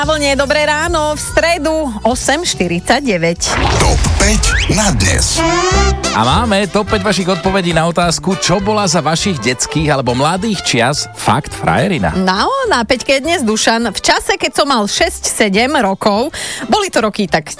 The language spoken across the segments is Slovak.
Na vlne Dobré ráno, v stredu 8:49. Top 5 na dnes. A máme top 5 vašich odpovedí na otázku, čo bola za vašich detských alebo mladých čias fakt frajerina. No, na 5 je dnes Dušan. V čase, keď som mal 6-7 rokov, boli to roky tak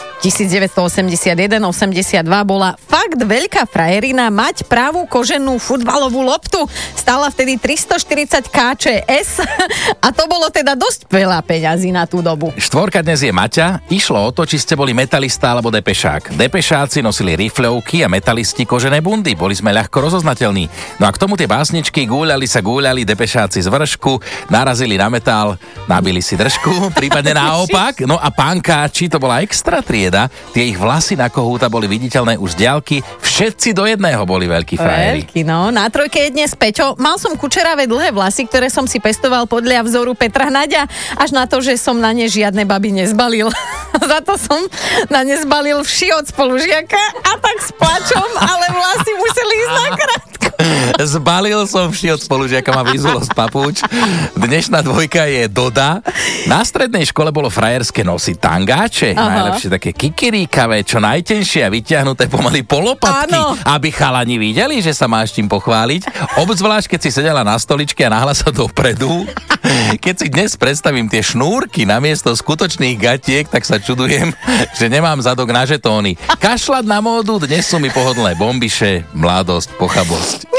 1981-82, bola fakt veľká frajerina mať pravú koženú futbalovú loptu. Stála vtedy 340 KČS a to bolo teda dosť veľa peňazí na tú dobu. Štvorka dnes je Maťa. Išlo o to, či ste boli metalista alebo depešák. Depešáci nosili rifľovky a metalisti kožené bundy. Boli sme ľahko rozoznateľní. No a k tomu tie básničky gúľali, depešáci z vršku, narazili na metál, nabili si držku, prípadne naopak. No a pánkáči, to bola extra trieda. Tie ich vlasy na kohúta boli viditeľné už z diaľky. Všetci do jedného boli veľkí frajeri. Veľký, no. Na trojke je dnes Peťo. Mal som kučeravé dlhé vlasy, ktoré som si pestoval podľa vzoru Petra Naďa, až na to, že som na ne žiadne baby nezbalil. Za to som na ne zbalil vši od spolužiaka a tak s plačom, ale vlasy museli ísť na krátko. Zbalil som vši od spolužiaka, ma vyzulo z papúč. Dnešná dvojka je Doda. Na strednej škole bolo frajerské nosiť tangáče. Najlepšie také kikiríkavé, čo najtenšie a vyťahnuté pomaly polopatky, aby chalani videli, že sa máš tým pochváliť. Obzvlášť, keď si sedela na stoličke a nahla sa dopredu. Keď si dnes predstavím tie šnúrky namiesto skutočných gatiek, tak sa čudujem, že nemám zadok na žetóny. Kašľať na módu, dnes sú mi pohodlné bombiše, mladosť, pochabosť.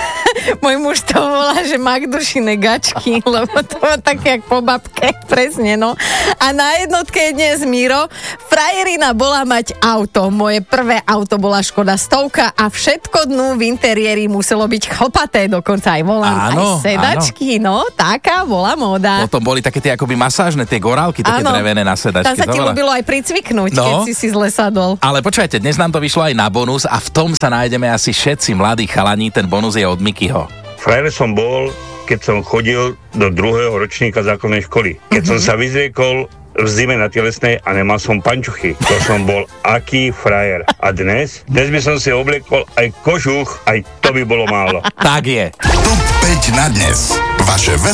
Môj muž to volá, že Magdušine gačky, lebo to má také jak po babke, presne, no. A na jednotke je dnes Miro. Frajerina bola mať auto. Moje prvé auto bola Škoda 100 a všetko dnu v interiéri muselo byť chlpaté, dokonca aj volant, aj sedačky, no, taká bola móda. Potom boli také tie akoby masážne, tie gorálky, také drevené na sedačky. Tam sa ti ľúbilo aj pricviknúť, keď si zle sadol. Ale počkajte, dnes nám to vyšlo aj na bonus a v tom sa nájdeme asi všetci mladí chalani, ten bonus je od Mikyho. Frajer som bol, keď som chodil do 2. ročníka základnej školy. Keď som sa vyzriekol v zime na telesnej a nemal som pančuchy. To som bol aký frajer. A dnes by som si obliekol aj kožuch, aj to by bolo málo. Tak je. Top 5 na dnes. Vaše